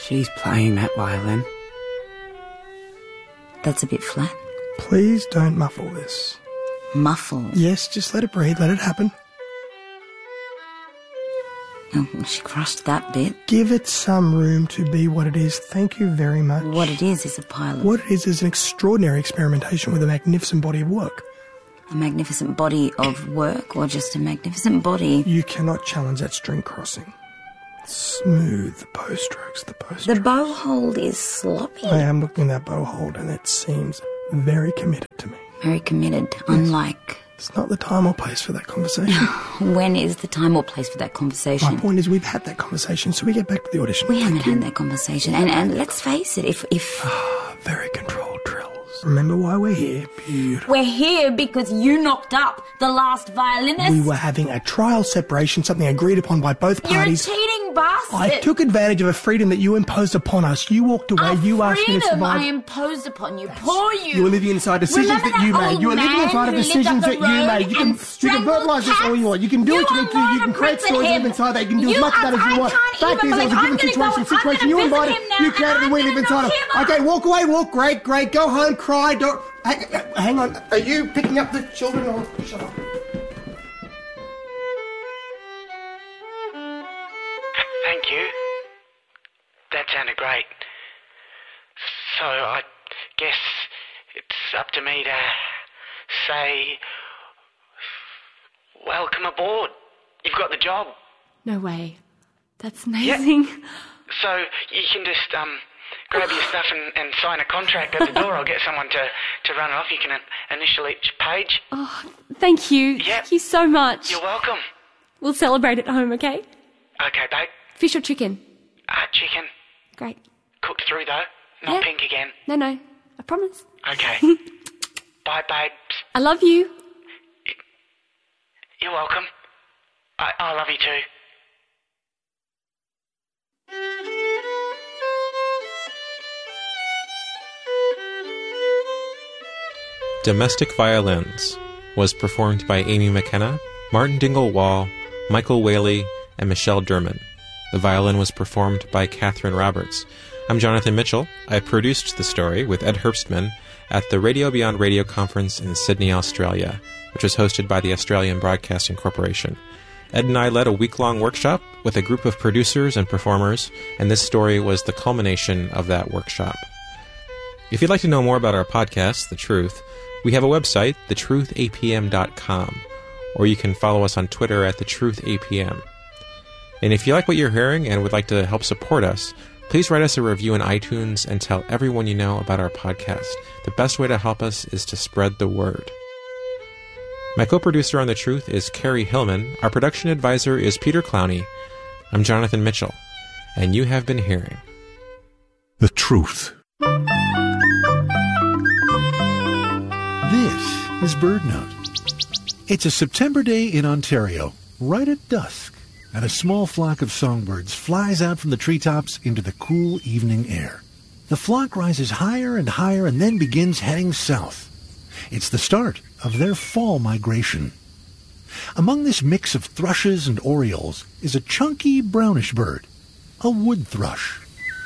She's playing that violin. That's a bit flat. Please don't muffle this. Muffle? Yes, just let it breathe, let it happen. Oh, she crushed that bit. Give it some room to be what it is. Thank you very much. What it is a pile of... What it is an extraordinary experimentation with a magnificent body of work. A magnificent body of work, or just a magnificent body? You cannot challenge that string crossing. Smooth, the bow strokes, the bow strokes. The bow hold is sloppy. I am looking at that bow hold and it seems very committed to me. Very committed, yes. Unlike... It's not the time or place for that conversation. When is the time or place for that conversation? My point is we've had that conversation, so we get back to the audition. We haven't had that conversation. And let's face it, if... Very controlled drills. Remember why we're here. Beautiful. We're here because you knocked up the last violinist. We were having a trial separation, something agreed upon by both parties. You're a cheating bastard. I took advantage of a freedom that you imposed upon us. You walked away. You asked me to survive. I imposed upon you. Poor you. You were living inside decisions that you made. You were living inside of decisions that you made. You can verbalise this all you want. You can do what you need to do. You can create stories live inside that. You can do as much of that as you want. Fact is, it was a given situation. You invited, you created, and we live inside of. Okay, walk away. Walk. Great. Go home. Cry. Don't. Hang on. Are you picking up the children or shut up? Thank you. That sounded great. So I guess it's up to me to say, welcome aboard. You've got the job. No way. That's amazing. Yep. So you can just grab your stuff and sign a contract at the door. I'll get someone to run it off. You can initial each page. Oh, thank you. Yep. Thank you so much. You're welcome. We'll celebrate at home, okay? Okay, babe. Fish or chicken? Chicken. Great. Cooked through, though. Not pink again. No. I promise. Okay. Bye, babes. I love you. You're welcome. I love you too. Domestic Violins was performed by Amy McKenna, Martin Dingle-Wall, Michael Whaley, and Michelle Derman. The violin was performed by Catherine Roberts. I'm Jonathan Mitchell. I produced the story with Ed Herbstman at the Radio Beyond Radio Conference in Sydney, Australia, which was hosted by the Australian Broadcasting Corporation. Ed and I led a week-long workshop with a group of producers and performers, and this story was the culmination of that workshop. If you'd like to know more about our podcast, The Truth, we have a website, thetruthapm.com, or you can follow us on Twitter at thetruthapm. And if you like what you're hearing and would like to help support us, please write us a review in iTunes and tell everyone you know about our podcast. The best way to help us is to spread the word. My co-producer on The Truth is Carrie Hillman. Our production advisor is Peter Clowney. I'm Jonathan Mitchell, and you have been hearing The Truth. This is BirdNote. It's a September day in Ontario, right at dusk, and a small flock of songbirds flies out from the treetops into the cool evening air. The flock rises higher and higher and then begins heading south. It's the start of their fall migration. Among this mix of thrushes and orioles is a chunky brownish bird, a wood thrush.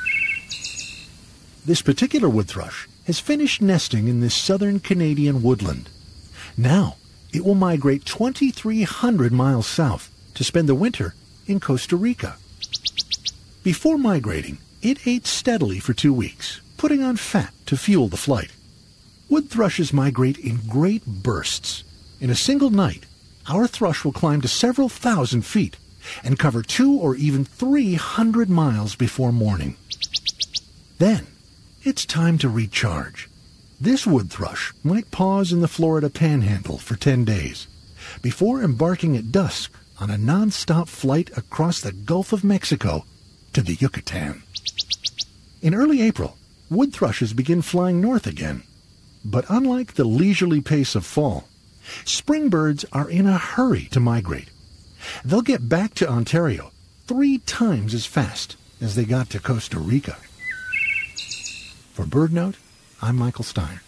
This particular wood thrush has finished nesting in this southern Canadian woodland. Now, it will migrate 2,300 miles south to spend the winter in Costa Rica. Before migrating, it ate steadily for 2 weeks, putting on fat to fuel the flight. Wood thrushes migrate in great bursts. In a single night, our thrush will climb to several thousand feet and cover 200 or even 300 miles before morning. Then, it's time to recharge. This wood thrush might pause in the Florida Panhandle for 10 days before embarking at dusk on a non-stop flight across the Gulf of Mexico to the Yucatan. In early April, wood thrushes begin flying north again. But unlike the leisurely pace of fall, spring birds are in a hurry to migrate. They'll get back to Ontario 3 times as fast as they got to Costa Rica. For BirdNote, I'm Michael Stein.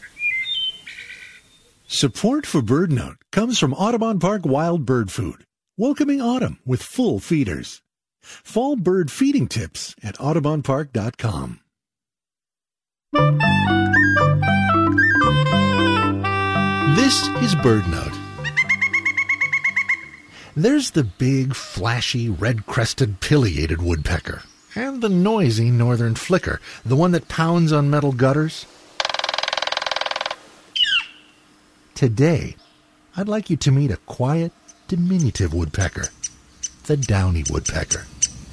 Support for BirdNote comes from Audubon Park Wild Bird Food, welcoming autumn with full feeders. Fall bird feeding tips at AudubonPark.com. This is BirdNote. There's the big, flashy, red-crested, pileated woodpecker, and the noisy northern flicker, the one that pounds on metal gutters. Today, I'd like you to meet a quiet, diminutive woodpecker, the downy woodpecker.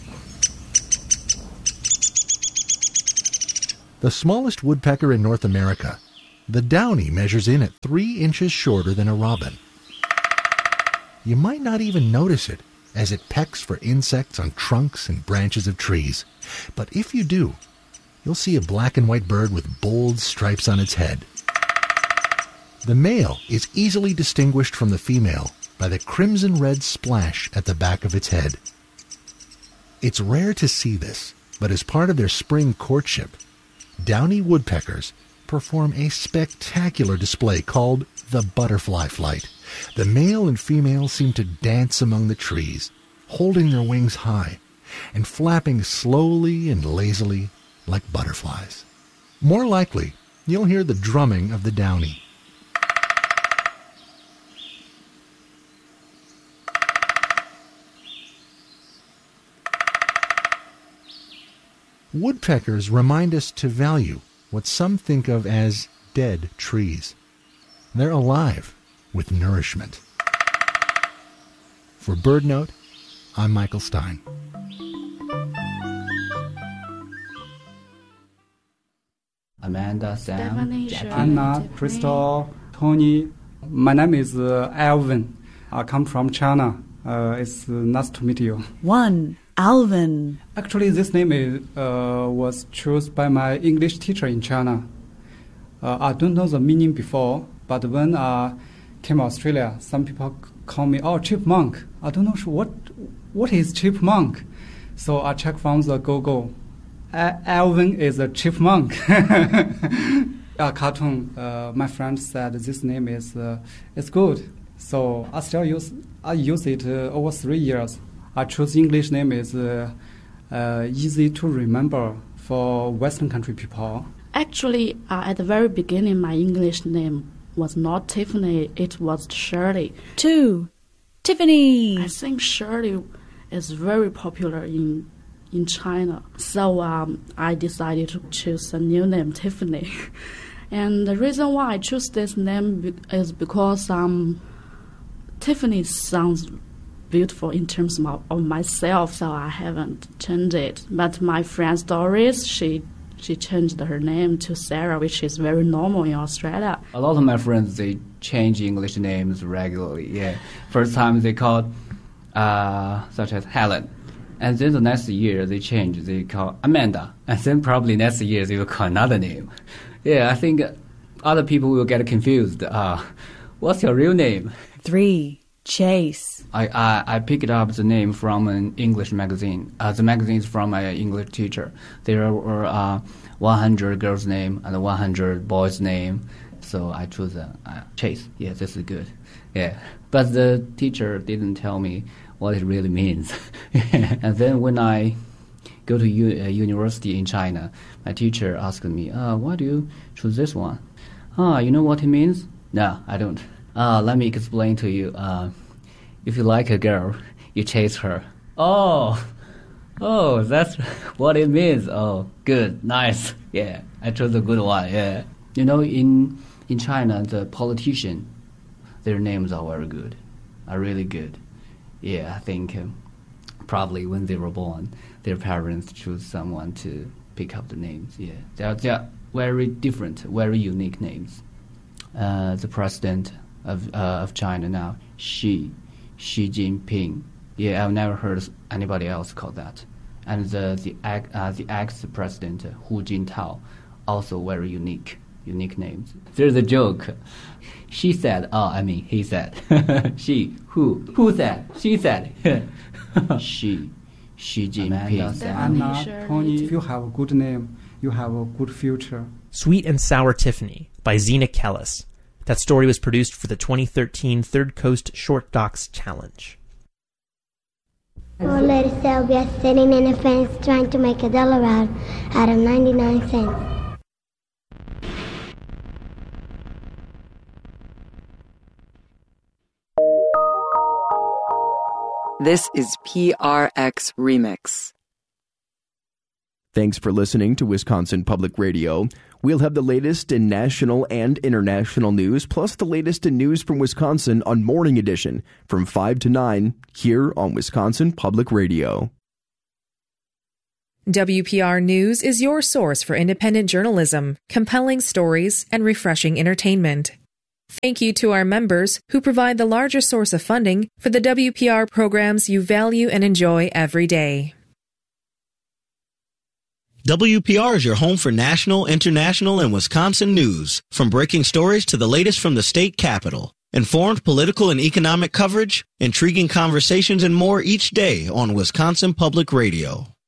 The smallest woodpecker in North America, the downy measures in at 3 inches shorter than a robin. You might not even notice it as it pecks for insects on trunks and branches of trees. But if you do, you'll see a black and white bird with bold stripes on its head. The male is easily distinguished from the female by the crimson-red splash at the back of its head. It's rare to see this, but as part of their spring courtship, downy woodpeckers perform a spectacular display called the butterfly flight. The male and female seem to dance among the trees, holding their wings high and flapping slowly and lazily like butterflies. More likely, you'll hear the drumming of the downy. Woodpeckers remind us to value what some think of as dead trees. They're alive with nourishment. For BirdNote, I'm Michael Stein. Amanda, Sam, Stephanie, Jackie, Anna, Crystal, Tony. My name is Alvin. I come from China. It's nice to meet you. 1. Alvin. Actually, this name was chosen by my English teacher in China. I don't know the meaning before, but when I came to Australia, some people call me, chipmunk. I don't know what is chipmunk. So I checked from the Google. Alvin is a chipmunk. A cartoon. My friend said this name is good. So I use it over 3 years. I chose English name is easy to remember for Western country people. Actually, at the very beginning, my English name was not Tiffany, it was Shirley. 2. Tiffany. I think Shirley is very popular in China. So I decided to choose a new name, Tiffany. And the reason why I chose this name is because Tiffany sounds beautiful in terms of myself, so I haven't changed it. But my friend Doris, she changed her name to Sarah, which is very normal in Australia. A lot of my friends, they change English names regularly. Yeah, first time they called such as Helen, and then the next year they call Amanda, and then probably next year they will call another name. Yeah, I think other people will get confused. What's your real name? 3. Chase. I picked up the name from an English magazine. The magazine is from my English teacher. There were 100 girls' name and 100 boys' name, so I chose Chase. Yeah, this is good. Yeah, but the teacher didn't tell me what it really means. And then when I go to university in China, my teacher asked me, why do you choose this one? You know what it means? No, I don't. Let me explain to you. If you like a girl, you chase her. Oh, that's what it means. Oh, good, nice. Yeah, I chose a good one. Yeah, you know, in China, the politicians, their names are very good, are really good. Yeah, I think probably when they were born, their parents choose someone to pick up the names. Yeah, they're very different, very unique names. The president of China now, Xi Jinping. Yeah, I've never heard anybody else call that. And the ex-president Hu Jintao, also very unique names. There's a joke. She said, he said. She, who said? She said. Xi Jinping. Anna, Tony, if you have a good name, you have a good future. Sweet and Sour Tiffany by Zena Kellis. That story was produced for the 2013 Third Coast Short Docs Challenge. Well, Lady Sylvia sitting in a fence trying to make $1 out of 99 cents. This is PRX Remix. Thanks for listening to Wisconsin Public Radio. We'll have the latest in national and international news, plus the latest in news from Wisconsin on Morning Edition from 5 to 9 here on Wisconsin Public Radio. WPR News is your source for independent journalism, compelling stories, and refreshing entertainment. Thank you to our members who provide the largest source of funding for the WPR programs you value and enjoy every day. WPR is your home for national, international, and Wisconsin news, from breaking stories to the latest from the state capitol. Informed political and economic coverage, intriguing conversations, and more each day on Wisconsin Public Radio.